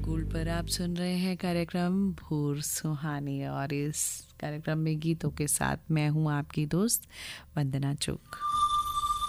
Gold पर आप सुन रहे हैं कार्यक्रम भोर सुहानी और इस कार्यक्रम में गीतों के साथ मैं हूं आपकी दोस्त वंदना चुग।